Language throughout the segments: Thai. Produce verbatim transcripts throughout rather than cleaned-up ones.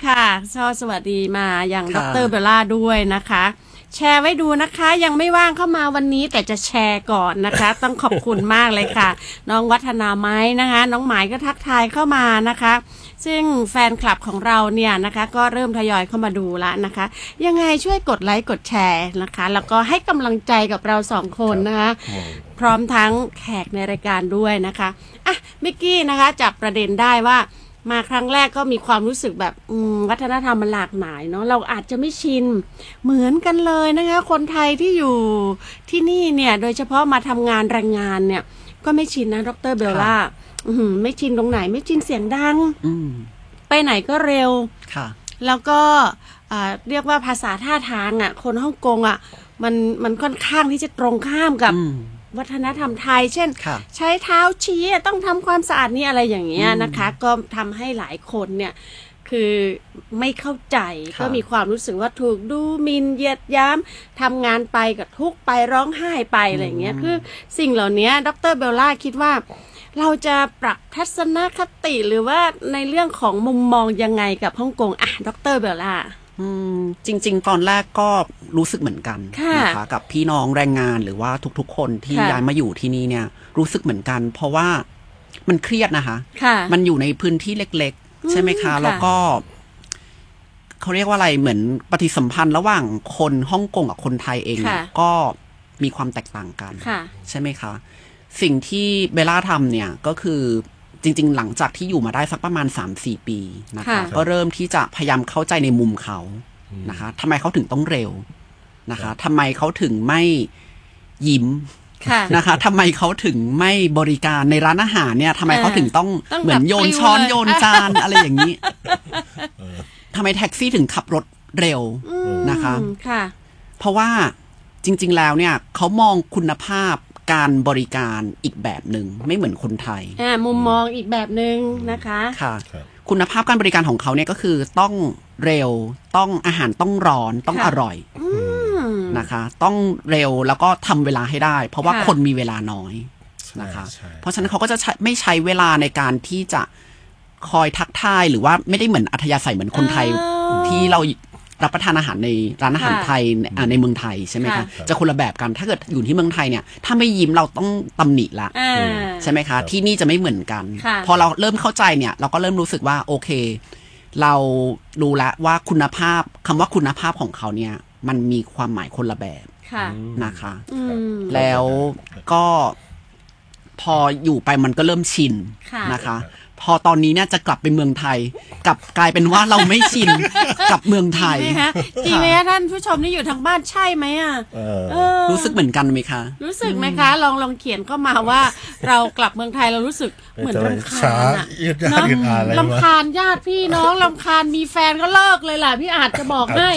ค่ะชอสวัสดีมาอย่างดร.เบลล่าด้วยนะคะแชร์ไว้ดูนะคะยังไม่ว่างเข้ามาวันนี้แต่จะแชร์ก่อนนะคะต้องขอบคุณมากเลยค่ะน้องวัฒนาไม้นะคะน้องหมายก็ทักทายเข้ามานะคะซึ่งแฟนคลับของเราเนี่ยนะคะก็เริ่มทยอยเข้ามาดูแล้วนะคะยังไงช่วยกดไลค์กดแชร์นะคะแล้วก็ให้กำลังใจกับเราสองคนนะคะพร้อมทั้งแขกในรายการด้วยนะคะอ่ะมิกกี้นะคะจับประเด็นได้ว่ามาครั้งแรกก็มีความรู้สึกแบบวัฒนธรรมมันหลากหลายเนาะเราอาจจะไม่ชินเหมือนกันเลยนะคะคนไทยที่อยู่ที่นี่เนี่ยโดยเฉพาะมาทำงานแรงงานเนี่ยก็ไม่ชินนะดร.เบลล่าไม่ชินตรงไหนไม่ชินเสียงดังไปไหนก็เร็วแล้วก็เรียกว่าภาษาท่าทางอ่ะคนฮ่องกงอ่ะมันมันค่อนข้างที่จะตรงข้ามกับวัฒนธรรมไทยเช่นใช้เท้าชี้ต้องทำความสะอาดนี่อะไรอย่างเงี้ยนะคะก็ทำให้หลายคนเนี่ยคือไม่เข้าใจก็มีความรู้สึกว่าถูกดูหมิ่นเหยียดหยามทำงานไปกับทุกข์ไปร้องไห้ไปอะไรอย่างเงี้ยคือสิ่งเหล่านี้ดร.เบลล่าคิดว่าเราจะปรับทัศนคติหรือว่าในเรื่องของมุมมองยังไงกับฮ่องกงอ่ะดร.เบลล่าอืมจริงๆตอนแรกก็รู้สึกเหมือนกันนะคะกับพี่น้องแรงงานหรือว่าทุกๆคนที่ย้ายมาอยู่ที่นี่เนี่ยรู้สึกเหมือนกันเพราะว่ามันเครียดนะคะมันอยู่ในพื้นที่เล็กๆใช่ไหมคะแล้วก็เขาเรียกว่าอะไรเหมือนปฏิสัมพันธ์ระหว่างคนฮ่องกงกับคนไทยเองก็มีความแตกต่างกันใช่ไหมคะสิ่งที่เบลล่าทำเนี่ยก็คือจริงๆหลังจากที่อยู่มาได้สักประมาณ สามถึงสี่ ปีนะคะก็เริ่มที่จะพยายามเข้าใจในมุมเขานะคะทำไมเขาถึงต้องเร็วนะคะทำไมเขาถึงไม่ยิ้มนะคะทำไมเขาถึงไม่บริการในร้านอาหารเนี่ยทำไมเขาถึงต้องเหมือนโยนช้อนโยนจานอะไรอย่างนี้ทำไมแท็กซี่ถึงขับรถเร็วนะคะเพราะว่าจริงๆแล้วเนี่ยเขามองคุณภาพการบริการอีกแบบหนึ่งไม่เหมือนคนไทยอ่ามุมมองอีกแบบหนึ่งนะคะค่ะคุณภาพการบริการของเขาเนี่ยก็คือต้องเร็วต้องอาหารต้องร้อนต้องอร่อยนะคะต้องเร็วแล้วก็ทำเวลาให้ได้เพราะว่าคนมีเวลาน้อยนะคะเพราะฉะนั้นเขาก็จะไม่ใช้เวลาในการที่จะคอยทักทายหรือว่าไม่ได้เหมือนอัธยาศัยเหมือนคนไทยที่เรารับประทานอาหารในร้านอาหารไทยในเมืองไทยใช่ไหมคะจะคนละแบบกันถ้าเกิดอยู่ที่เมืองไทยเนี่ยถ้าไม่ยิ้มเราต้องตำหนิละใช่ไหมคะที่นี่จะไม่เหมือนกันพอเราเริ่มเข้าใจเนี่ยเราก็เริ่มรู้สึกว่าโอเคเรารู้แล้วว่าคุณภาพคำว่าคุณภาพของเขาเนี่ยมันมีความหมายคนละแบบนะคะแล้วก็พออยู่ไปมันก็เริ่มชินนะคะพอตอนนี้เนี่ยจะกลับไปเมืองไทยกลับกลายเป็นว่าเราไม่ชินกับเมืองไทยจริงไหมคะท่านผู้ชมที่อยู่ทางบ้านใช่ไหมอ่ะรู้สึกเหมือนกันไหมคะรู้สึกไหมคะลองลองเขียนเข้ามาว่าเรากลับเมืองไทยเรารู้สึกเหมือนรำคาญอ่ะเนาะรำคาญญาติพี่น้องรำคาญมีแฟนก็เลิกเลยล่ะพี่อาจจะบอกให้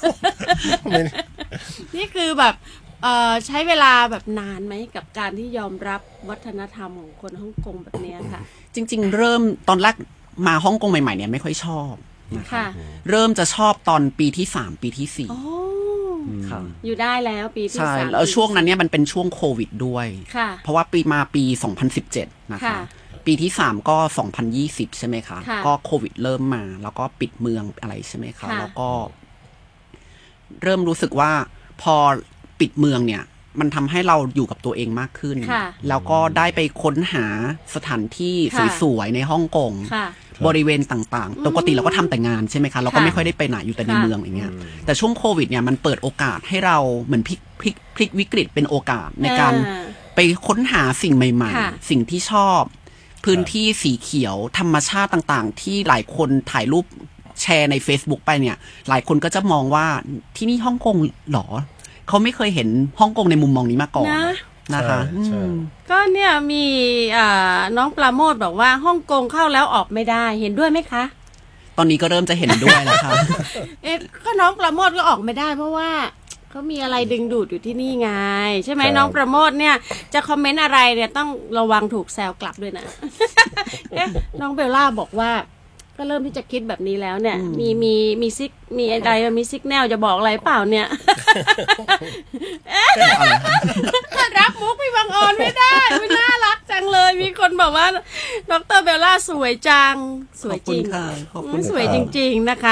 นี่คือแบบใช้เวลาแบบนานไหมกับการที่ยอมรับวัฒนธรรมของคนฮ่องกงแบบนี้ค่ะจริงๆเริ่มตอนแรกมาฮ่องกงใหม่ๆเนี่ยไม่ค่อยชอบนะคะเริ่มจะชอบตอนปีที่สามปีที่สี่ค่ะอยู่ได้แล้วปีที่สามใช่แล้วช่วงนั้นเนี่ยมันเป็นช่วงโควิดด้วยเพราะว่าปีมาปีสองพันสิบเจ็ดนะคะปีที่สามก็สองพันยี่สิบใช่ไหมคะก็โควิดเริ่มมาแล้วก็ปิดเมืองอะไรใช่ไหมคะแล้วก็เริ่มรู้สึกว่าพอปิดเมืองเนี่ยมันทำให้เราอยู่กับตัวเองมากขึ้นแล้วก็ได้ไปค้นหาสถานที่สวยๆในฮ่องกงบริเวณต่างๆปกติเราก็ทำแต่งานใช่ไหมคะเราก็ไม่ค่อยได้ไปไหนอยู่แต่ในเมืองอย่างเงี้ยแต่ช่วงโควิดเนี่ยมันเปิดโอกาสให้เราเหมือนพลิกพลิกพลิกวิกฤตเป็นโอกาสในการไปค้นหาสิ่งใหม่ๆสิ่งที่ชอบพื้นที่สีเขียวธรรมชาติต่างๆที่หลายคนถ่ายรูปแชร์ใน Facebook ไปเนี่ยหลายคนก็จะมองว่าที่นี่ฮ่องกงหรอเขาไม่เคยเห็นฮ่องกงในมุมมองนี้มาก่อนนะนะคะก็เนี่ยมีน้องปราโมทบอกว่าฮ่องกงเข้าแล้วออกไม่ได้เห็นด้วยไหมคะตอนนี้ก็เริ่มจะเห็นด้วยแล้วค่ะเอ๊ะก็น้องปราโมทก็ออกไม่ได้เพราะว่าเขามีอะไรดึงดูดอยู่ที่นี่ไงใช่ไหมน้องปราโมทเนี่ยจะคอมเมนต์อะไรเนี่ยต้องระวังถูกแซวกลับด้วยนะเอ๊ะน้องเบลล่าบอกว่าก็เริ่มที่จะคิดแบบนี้แล้วเนี่ยมีมีมีซิกมีอะไรมีซิกแนลจะบอกอะไรเปล่าเนี่ยรับมุกพี่บางออนไม่ได้ไม่น่ารักจังเลยมีคนบอกว่าดร.เบลล่าสวยจังสวยจริงสวยจริงๆนะคะ